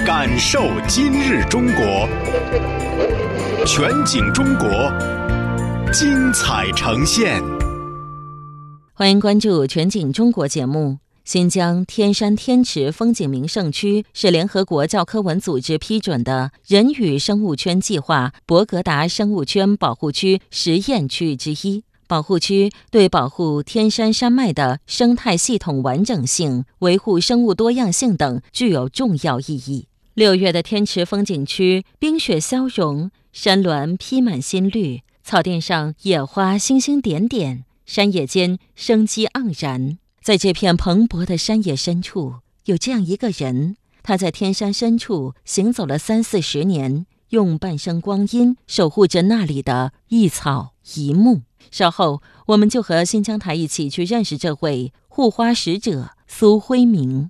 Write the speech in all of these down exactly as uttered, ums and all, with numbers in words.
感受今日中国，全景中国，精彩呈现。 欢迎关注全景中国节目。新疆天山天池风景名胜区是联合国教科文组织批准的人与生物圈计划博格达生物圈保护区实验区域之一。保护区对保护天山山脉的生态系统完整性、维护生物多样性等具有重要意义。六月的天池风景区，冰雪消融，山峦披满新绿，草甸上野花星星点点，山野间生机盎然。在这片蓬勃的山野深处，有这样一个人，他在天山深处行走了三四十年，用半生光阴守护着那里的一草一木。稍后，我们就和新疆台一起去认识这位护花使者苏辉明。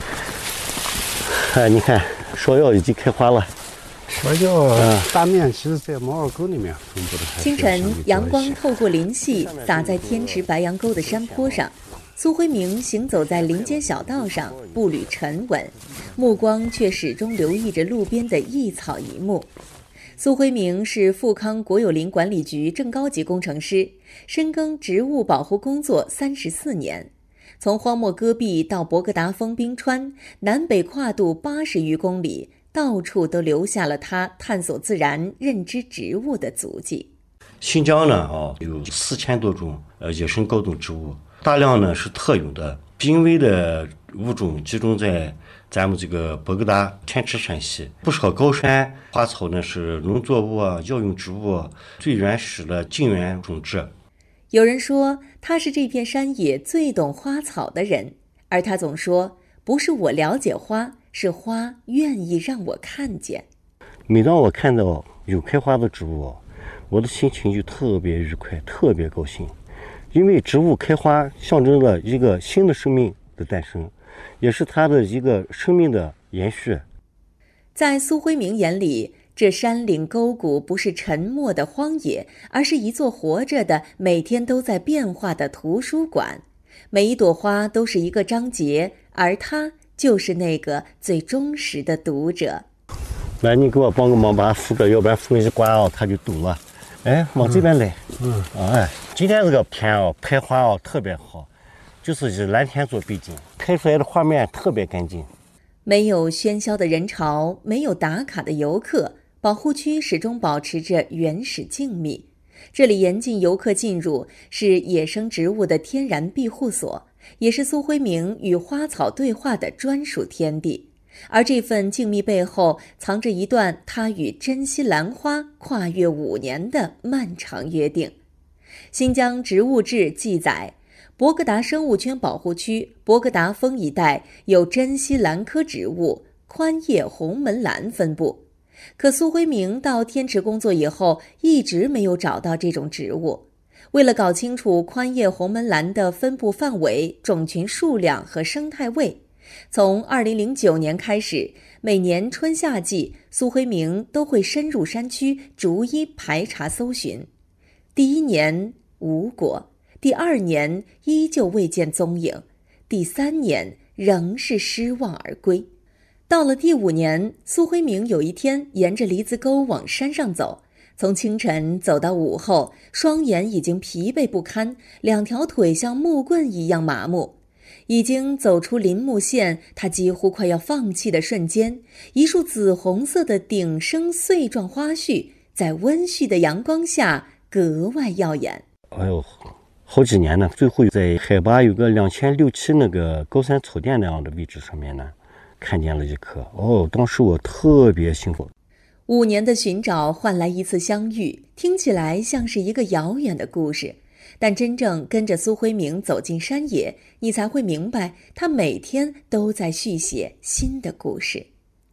哎，你看，芍药已经开花了。 芍药大面其实在毛尔沟里面分布的。 清晨，阳光透过林隙洒在天池白杨沟的山坡上。苏辉明行走在林间小道上，步履沉稳，目光却始终留意着路边的一草一木。苏辉明是富康国有林管理局正高级工程师，深耕植物保护工作三十四年。从荒漠戈壁到博格达峰冰川，南北跨度八十余公里，到处都留下了他探索自然、认知植物的足迹。 新疆呢啊有四千多种呃野生高等植物，大量呢是特有的，濒危的物种集中在咱们这个博格达天池山系，不少高山花草呢是农作物啊、药用植物啊最原始的近缘种质。 有人说他是这片山野最懂花草的人，而他总说不是我了解花，是花愿意让我看见。 每当我看到有开花的植物，我的心情就特别愉快，特别高兴，因为植物开花象征了一个新的生命的诞生，也是它的一个生命的延续。 在苏辉明眼里，这山岭沟谷不是沉默的荒野，而是一座活着的、每天都在变化的图书馆。每一朵花都是一个章节，而他就是那个最忠实的读者。 来，你给我帮个忙，把它扶着，要不然风一刮啊，它就堵了。哎，往这边来。嗯，嗯哎，今天这个天啊，开花啊特别好，就是以蓝天做背景，拍出来的画面特别干净。 没有喧嚣的人潮，没有打卡的游客，保护区始终保持着原始静谧。这里严禁游客进入，是野生植物的天然庇护所，也是苏辉明与花草对话的专属天地。而这份静谧背后，藏着一段他与珍稀兰花跨越五年的漫长约定。新疆植物志记载，博格达生物圈保护区博格达峰一带有珍稀兰科植物宽叶红门兰分布，可苏辉明到天池工作以后，一直没有找到这种植物。为了搞清楚宽叶红门兰的分布范围、种群数量和生态位，从二零零九年开始，每年春夏季，苏辉明都会深入山区，逐一排查搜寻。第一年无果，第二年依旧未见踪影，第三年仍是失望而归。到了第五年，苏辉明有一天沿着梨子沟往山上走，从清晨走到午后，双眼已经疲惫不堪，两条腿像木棍一样麻木。已经走出林木线，他几乎快要放弃的瞬间，一束紫红色的顶生穗状花絮在温煦的阳光下格外耀眼。 哎呦，好几年呢，最后在海拔有个两千六七那个高山草甸那样的位置上面呢，看见了一棵。哦，当时我特别兴奋。 五年的寻找换来一次相遇，听起来像是一个遥远的故事。但真正跟着苏辉明走进山野，你才会明白，他每天都在续写新的故事。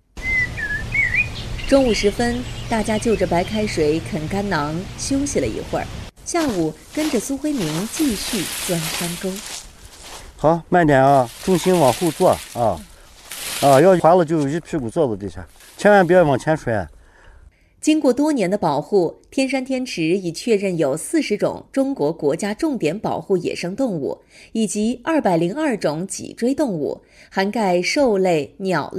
中午时分，大家就着白开水啃干囊休息了一会儿，下午跟着苏辉明继续钻山沟。 好，慢点啊，重心往后坐啊，啊，要滑了就一屁股坐到地下，千万别往前摔。 经过多年的保护，天山天池已确认有四十种中国国家重点保护野生动物，以及二百零二种脊椎动物，涵盖兽类、鸟类。